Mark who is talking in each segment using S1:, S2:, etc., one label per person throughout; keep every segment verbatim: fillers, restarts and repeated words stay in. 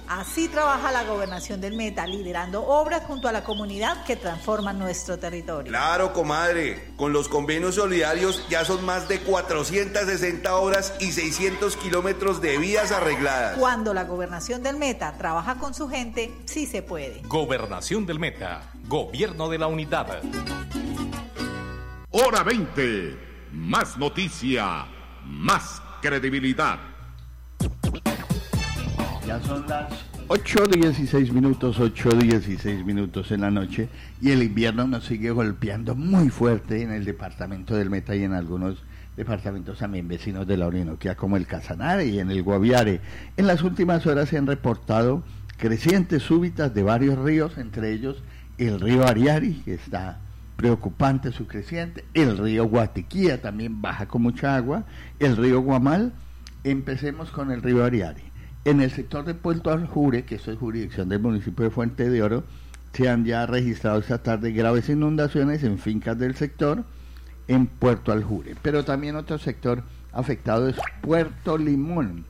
S1: Así trabaja la Gobernación del Meta, liderando obras junto a la comunidad que transforman nuestro territorio.
S2: Claro, comadre. Con los convenios solidarios ya son más de cuatrocientas sesenta obras y seiscientos kilómetros de vías arregladas.
S1: Cuando la Gobernación del Meta trabaja con su gente, sí se puede.
S3: Gobernación del Meta, Gobierno de la Unidad.
S4: Hora veinte. Más noticia, más credibilidad.
S5: Ya son las ocho dieciséis minutos, ocho dieciséis minutos en la noche, y el invierno nos sigue golpeando muy fuerte en el departamento del Meta y en algunos departamentos también vecinos de la Orinoquia, como el Casanare y en el Guaviare. En las últimas horas se han reportado crecientes súbitas de varios ríos, entre ellos el río Ariari, que está preocupante su creciente, el río Guatiquía también baja con mucha agua, el río Guamal. Empecemos con el río Ariari. En el sector de Puerto Aljure, que eso es jurisdicción del municipio de Fuente de Oro, se han ya registrado esta tarde graves inundaciones en fincas del sector en Puerto Aljure. Pero también otro sector afectado es Puerto Limón.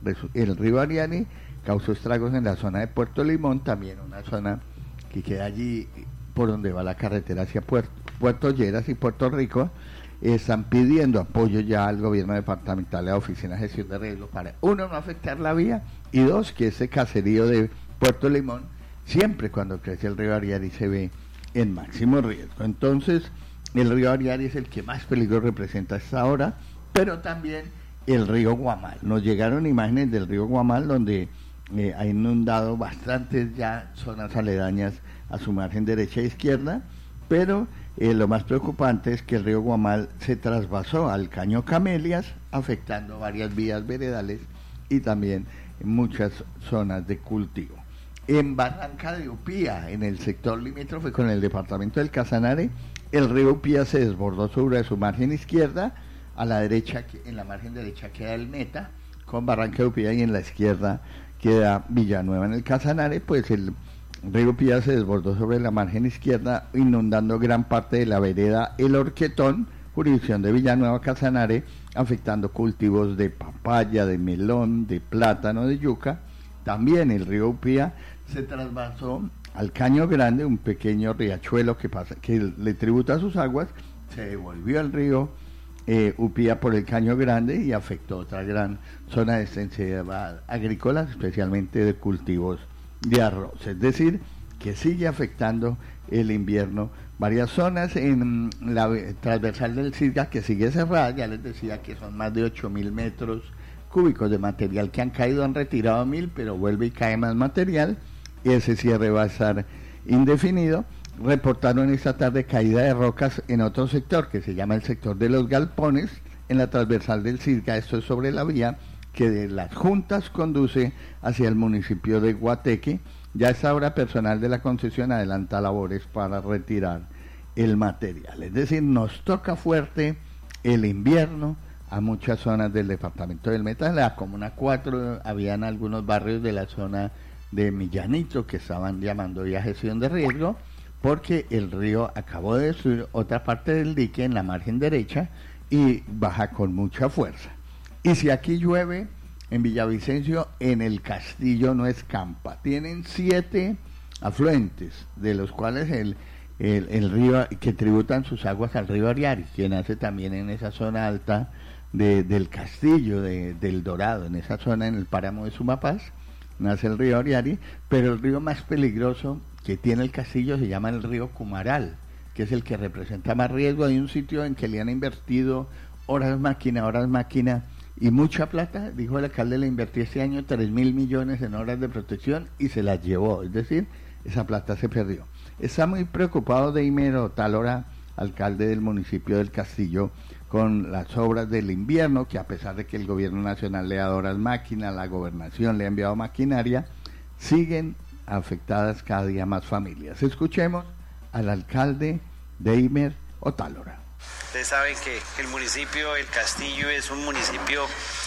S5: El río Ariari causó estragos en la zona de Puerto Limón, también una zona que queda allí por donde va la carretera hacia Puerto, Puerto Lleras y Puerto Rico. Están pidiendo apoyo ya al gobierno departamental, a la Oficina de Gestión de Riesgos, para, uno, no afectar la vía, y dos, que ese caserío de Puerto Limón, siempre cuando crece el río Ariari, se ve en máximo riesgo. Entonces, el río Ariari es el que más peligro representa a esta hora, pero también el río Guamal. Nos llegaron imágenes del río Guamal, donde eh, ha inundado bastantes ya zonas aledañas a su margen derecha e izquierda, pero Eh, lo más preocupante es que el río Guamal se trasvasó al caño Camelias, afectando varias vías veredales y también muchas zonas de cultivo. En Barranca de Upía, en el sector limítrofe con el departamento del Casanare, el río Upía se desbordó sobre su margen izquierda, a la derecha, en la margen derecha queda el Meta, con Barranca de Upía, y en la izquierda queda Villanueva. En el Casanare, pues el río Upía se desbordó sobre la margen izquierda, inundando gran parte de la vereda El Horquetón, jurisdicción de Villanueva Casanare, afectando cultivos de papaya, de melón, de plátano, de yuca. También el río Upía se trasvasó al Caño Grande, un pequeño riachuelo que pasa, que le tributa sus aguas, se devolvió al río eh, Upía por el Caño Grande y afectó otra gran zona de extensividad agrícola, especialmente de cultivos de arroz. Es decir, que sigue afectando el invierno varias zonas. En la transversal del Cisga, que sigue cerrada, ya les decía que son más de ocho mil metros cúbicos de material que han caído, han retirado mil, pero vuelve y cae más material. Ese cierre va a estar indefinido. Reportaron esta tarde caída de rocas en otro sector que se llama el sector de los Galpones, en la transversal del Cisga. Esto es sobre la vía que de las Juntas conduce hacia el municipio de Guateque. Ya a esta hora personal de la concesión adelanta labores para retirar el material. Es decir, nos toca fuerte el invierno a muchas zonas del departamento del Meta. En la Comuna cuatro habían algunos barrios de la zona de Millanito que estaban llamando ya gestión de riesgo, porque el río acabó de destruir otra parte del dique en la margen derecha y baja con mucha fuerza. Y si aquí llueve, en Villavicencio, en el Castillo no escampa. Tienen siete afluentes, de los cuales el, el, el río, que tributan sus aguas al río Ariari, que nace también en esa zona alta de, del Castillo, de, del Dorado, en esa zona, en el páramo de Sumapaz, nace el río Ariari, pero el río más peligroso que tiene el Castillo se llama el río Cumaral, que es el que representa más riesgo. Hay un sitio en que le han invertido horas máquina, horas máquina, y mucha plata. Dijo el alcalde, le invertí este año tres mil millones en horas de protección y se las llevó, es decir, esa plata se perdió. Está muy preocupado Deimer Otálora, alcalde del municipio del Castillo, con las obras del invierno, que a pesar de que el gobierno nacional le ha dado horas máquina, la gobernación le ha enviado maquinaria, siguen afectadas cada día más familias. Escuchemos al alcalde Deimer Otálora.
S6: Ustedes saben que el municipio El Castillo es un municipio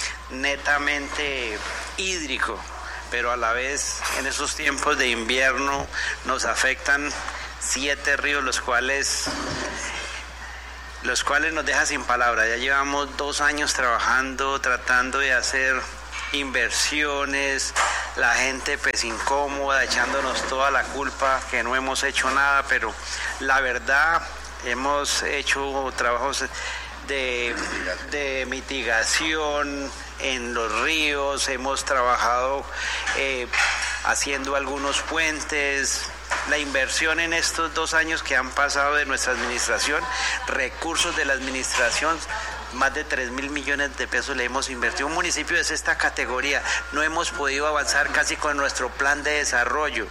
S6: netamente hídrico, pero a la vez en esos tiempos de invierno nos afectan siete ríos, los cuales los cuales nos dejan sin palabras. Ya llevamos dos años trabajando, tratando de hacer inversiones, la gente pues incómoda, echándonos toda la culpa, que no hemos hecho nada, pero la verdad hemos hecho trabajos de, de mitigación en los ríos, hemos trabajado eh, haciendo algunos puentes. La inversión en estos dos años que han pasado de nuestra administración, recursos de la administración, más de tres mil millones de pesos le hemos invertido. Un municipio de esta categoría, no hemos podido avanzar casi con nuestro plan de desarrollo.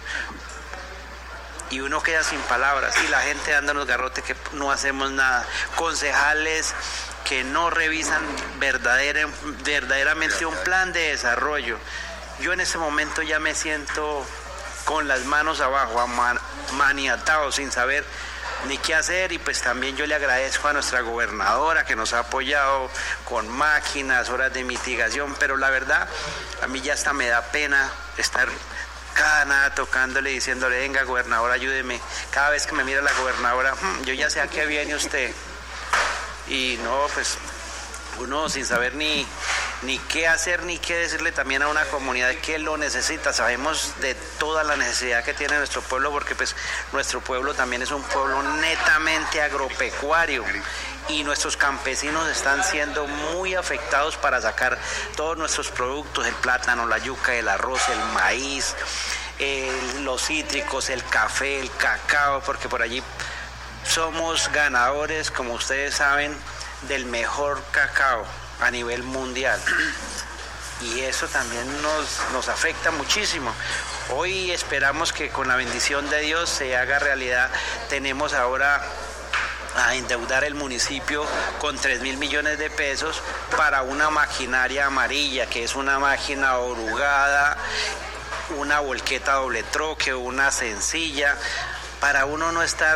S6: Y uno queda sin palabras, y la gente dándonos garrote que no hacemos nada. Concejales que no revisan verdadera, verdaderamente un plan de desarrollo. Yo en ese momento ya me siento con las manos abajo, maniatado, sin saber ni qué hacer, y pues también yo le agradezco a nuestra gobernadora que nos ha apoyado con máquinas, horas de mitigación, pero la verdad, a mí ya hasta me da pena estar cada nada tocándole, diciéndole, venga gobernadora, ayúdeme. Cada vez que me mira la gobernadora, hm, yo ya sé a qué viene usted. Y no, pues uno sin saber ni, ni qué hacer ni qué decirle también a una comunidad que lo necesita. Sabemos de toda la necesidad que tiene nuestro pueblo, porque pues nuestro pueblo también es un pueblo netamente agropecuario y nuestros campesinos están siendo muy afectados para sacar todos nuestros productos, el plátano, la yuca, el arroz, el maíz, el, los cítricos, el café, el cacao, porque por allí somos ganadores, como ustedes saben, del mejor cacao a nivel mundial, y eso también nos, nos afecta muchísimo. Hoy esperamos que con la bendición de Dios se haga realidad. Tenemos ahora a endeudar el municipio con tres mil millones de pesos para una maquinaria amarilla, que es una máquina orugada, una volqueta doble troque, una sencilla, para uno no estar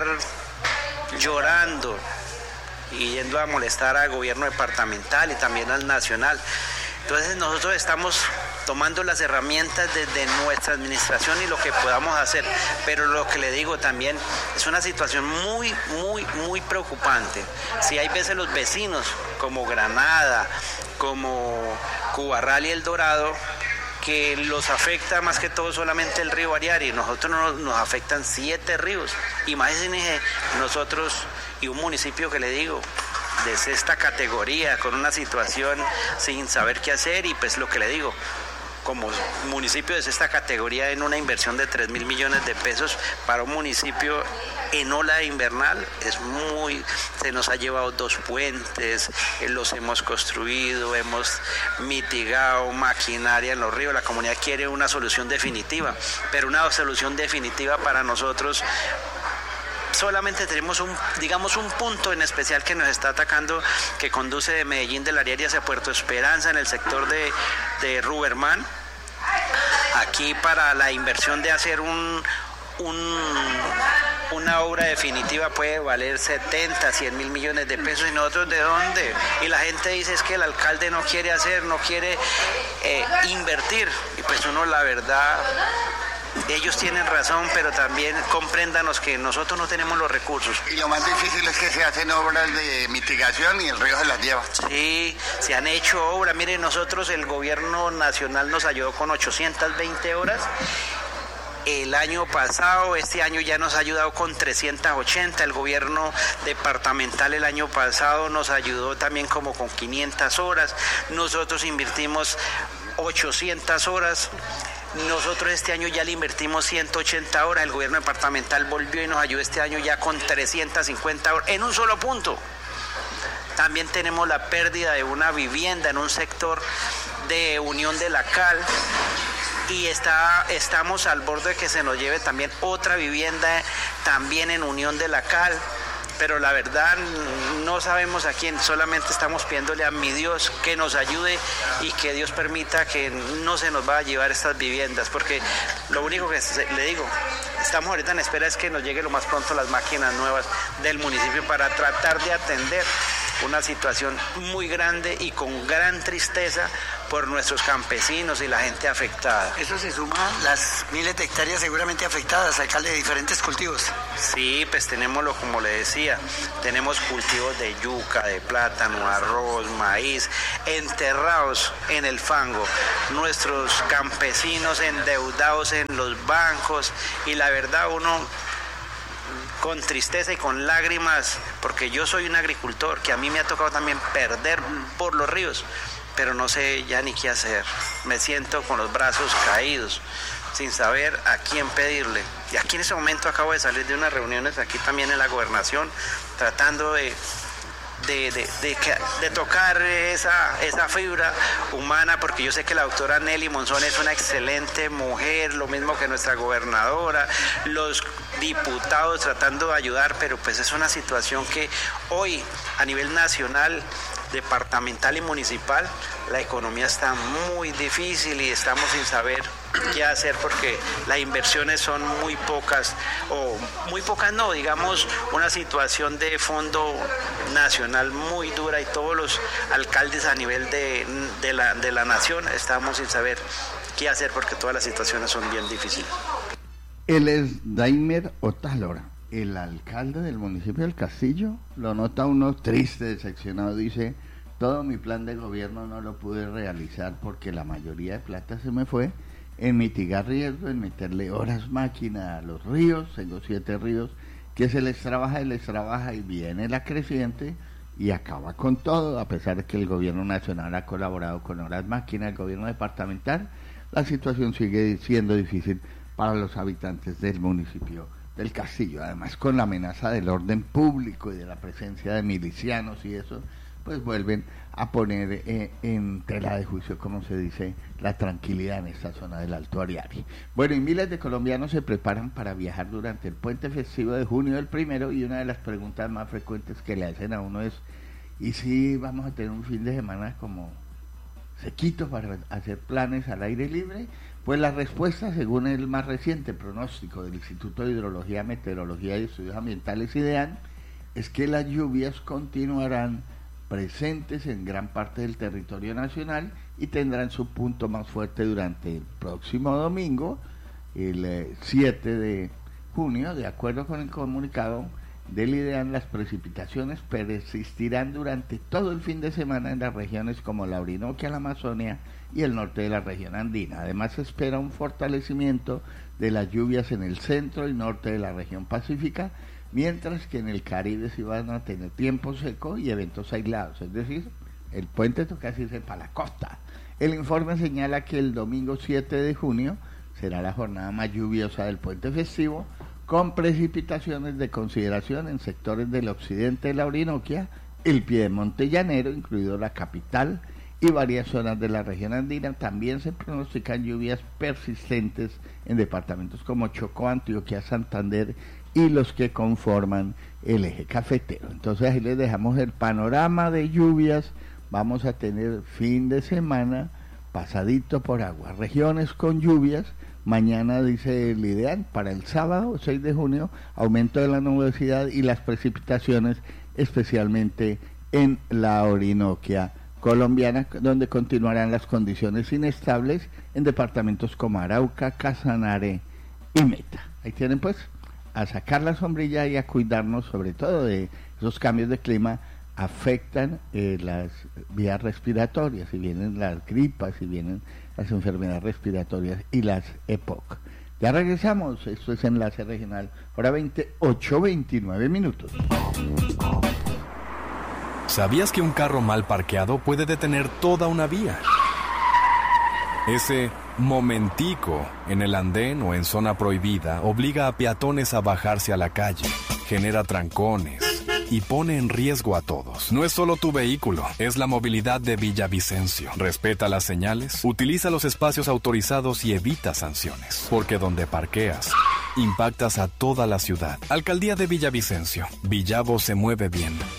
S6: llorando y yendo a molestar al gobierno departamental y también al nacional. Entonces nosotros estamos tomando las herramientas desde nuestra administración y lo que podamos hacer, pero lo que le digo también es una situación muy, muy, muy preocupante. Si hay veces los vecinos, como Granada, como Cubarral y El Dorado, que los afecta más que todo solamente el río Ariari, nosotros nos, nos afectan siete ríos. Imagínense nosotros y un municipio que le digo, de esta categoría, con una situación sin saber qué hacer, y pues lo que le digo, como municipio de esta categoría en una inversión de tres mil millones de pesos para un municipio en ola invernal es muy, se nos ha llevado dos puentes, eh, los hemos construido, hemos mitigado maquinaria en los ríos. La comunidad quiere una solución definitiva, pero una solución definitiva para nosotros solamente tenemos un, digamos, un punto en especial que nos está atacando, que conduce de Medellín del Ariari hacia Puerto Esperanza, en el sector de, de Ruberman. Aquí para la inversión de hacer un, un, una obra definitiva puede valer setenta, cien mil millones de pesos, y nosotros ¿de dónde? Y la gente dice es que el alcalde no quiere hacer, no quiere eh, invertir, y pues uno la verdad... Ellos tienen razón, pero también compréndanos que nosotros no tenemos los recursos.
S7: Y lo más difícil es que se hacen obras de mitigación y el río se las lleva.
S6: Sí, se han hecho obras. Miren, nosotros, el gobierno nacional nos ayudó con ochocientas veinte obras. El año pasado, este año ya nos ha ayudado con trescientas ochenta. El gobierno departamental el año pasado nos ayudó también como con quinientas horas. Nosotros invertimos ochocientas horas. Nosotros este año ya le invertimos ciento ochenta horas, el gobierno departamental volvió y nos ayudó este año ya con trescientas cincuenta horas, en un solo punto. También tenemos la pérdida de una vivienda en un sector de Unión de la Cal, y está, estamos al borde de que se nos lleve también otra vivienda también en Unión de la Cal. Pero la verdad no sabemos a quién, solamente estamos pidiéndole a mi Dios que nos ayude y que Dios permita que no se nos vaya a llevar estas viviendas, porque lo único que le digo, estamos ahorita en espera es que nos llegue lo más pronto las máquinas nuevas del municipio para tratar de atender una situación muy grande y con gran tristeza por nuestros campesinos y la gente afectada.
S8: Eso se suma a las miles de hectáreas seguramente afectadas, alcalde, de diferentes cultivos.
S6: Sí, pues tenemos, lo como le decía, tenemos cultivos de yuca, de plátano, arroz, maíz, enterrados en el fango, nuestros campesinos endeudados en los bancos, y la verdad uno con tristeza y con lágrimas, porque yo soy un agricultor que a mí me ha tocado también perder por los ríos, pero no sé ya ni qué hacer. Me siento con los brazos caídos, sin saber a quién pedirle. Y aquí en ese momento acabo de salir de unas reuniones aquí también en la gobernación, tratando de, de, de, de, de tocar esa, esa fibra humana, porque yo sé que la doctora Nelly Monzón es una excelente mujer, lo mismo que nuestra gobernadora, los diputados tratando de ayudar, pero pues es una situación que hoy a nivel nacional, departamental y municipal, la economía está muy difícil y estamos sin saber qué hacer, porque las inversiones son muy pocas, o muy pocas no, digamos una situación de fondo nacional muy dura, y todos los alcaldes a nivel de, de, la, de la nación estamos sin saber qué hacer, porque todas las situaciones son bien difíciles.
S5: Él es Daimer Otálora, el alcalde del municipio del Castillo. Lo nota uno triste, decepcionado, dice: todo mi plan de gobierno no lo pude realizar porque la mayoría de plata se me fue en mitigar riesgo, en meterle horas máquina a los ríos. Tengo siete ríos que se les trabaja y les trabaja, y viene la creciente y acaba con todo, a pesar de que el gobierno nacional ha colaborado con horas máquina, el gobierno departamental. La situación sigue siendo difícil para los habitantes del municipio del Castillo, además con la amenaza del orden público y de la presencia de milicianos y eso, pues vuelven a poner eh, en tela de juicio, como se dice, la tranquilidad en esta zona del Alto Ariari. Bueno, y miles de colombianos se preparan para viajar durante el puente festivo de junio del primero, y una de las preguntas más frecuentes que le hacen a uno es: ¿y si vamos a tener un fin de semana como sequito para hacer planes al aire libre? Pues la respuesta, según el más reciente pronóstico del Instituto de Hidrología, Meteorología y Estudios Ambientales, IDEAN, es que las lluvias continuarán presentes en gran parte del territorio nacional y tendrán su punto más fuerte durante el próximo domingo, el eh, siete de junio. De acuerdo con el comunicado del IDEAN, las precipitaciones persistirán durante todo el fin de semana en las regiones como la Orinoquia, la Amazonia y el norte de la región andina. Además, se espera un fortalecimiento de las lluvias en el centro y norte de la región pacífica, mientras que en el Caribe sí van a tener tiempo seco y eventos aislados, es decir, el puente toca irse para la costa. El informe señala que el domingo siete de junio será la jornada más lluviosa del puente festivo, con precipitaciones de consideración en sectores del occidente de la Orinoquia, el piedemonte llanero, incluido la capital, y varias zonas de la región andina. También se pronostican lluvias persistentes en departamentos como Chocó, Antioquia, Santander y los que conforman el eje cafetero. Entonces ahí les dejamos el panorama de lluvias. Vamos a tener fin de semana pasadito por agua, regiones con lluvias. Mañana, dice el IDEAN, para el sábado seis de junio, aumento de la nubosidad y las precipitaciones, especialmente en la Orinoquia colombiana, donde continuarán las condiciones inestables en departamentos como Arauca, Casanare y Meta. Ahí tienen pues a sacar la sombrilla y a cuidarnos sobre todo de esos cambios de clima. Afectan eh, las vías respiratorias, y vienen las gripas, y vienen las enfermedades respiratorias y las E P O C. Ya regresamos, esto es Enlace Regional, hora veintiocho, veintinueve minutos.
S9: ¿Sabías que un carro mal parqueado puede detener toda una vía? Ese momentico en el andén o en zona prohibida obliga a peatones a bajarse a la calle, genera trancones y pone en riesgo a todos. No es solo tu vehículo, es la movilidad de Villavicencio. Respeta las señales, utiliza los espacios autorizados y evita sanciones, porque donde parqueas, impactas a toda la ciudad. Alcaldía de Villavicencio. Villavo se mueve bien.